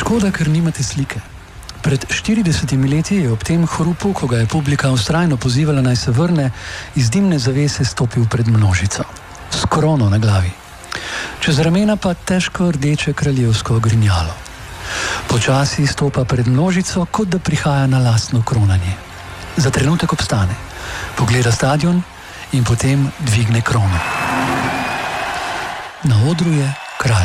Škoda, ker nimate slike. Pred 40 leti je ob tem hrupu, ko ga je publika vztrajno pozivala naj se vrne, iz dimne zavese stopil pred množico. S krono na glavi. Čez ramena pa težko rdeče kraljevsko grinjalo. Počasi stopa pred množico, kot da prihaja na lastno kronanje. Za trenutek obstane, pogleda stadion in potem dvigne krono. Na odru je kralj.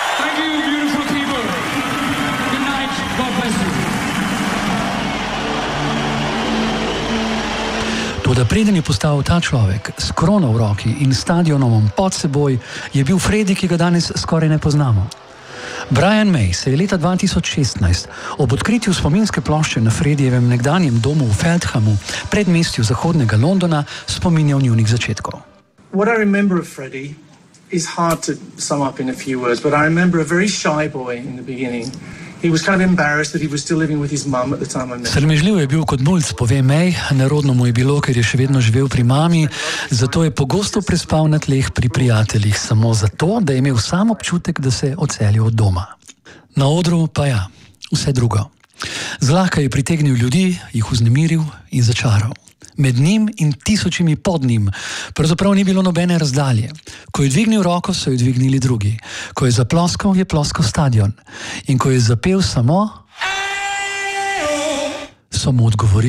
Toda preden je postal ta človek s krono v roki in stadionom pod seboj, je bil Freddy, ki ga danes skoraj ne poznamo. Brian May se je leta 2016 ob odkritju spominske plošče na Freddyjevem nekdanjem domu v Felthamu, predmestju zahodnega Londona, spominjal njunih začetkov. What I remember of Freddy is hard to sum up in a few words, but I remember a very shy boy in the beginning. He was kind of embarrassed that he was still living with his mum at the time I met him. Sramežljiv je bil kot mulc, pove May, nerodno mu je bilo, ker je še vedno živel pri mami, zato je pogosto prespal na tleh pri prijateljih, samo zato, da je imel sam občutek, da se je odselil od doma. Na odru pa ja, vse drugo. Zlahka je pritegnil ljudi, jih vznemiril in začaral. Med njim in tisočimi pod njim pravzaprav ni bilo nobene razdalje. Ko je dvignil roko, so jo dvignili drugi. Ko je zaploskal, je ploskal stadion. In ko je zapel samo, so mu odgovorili.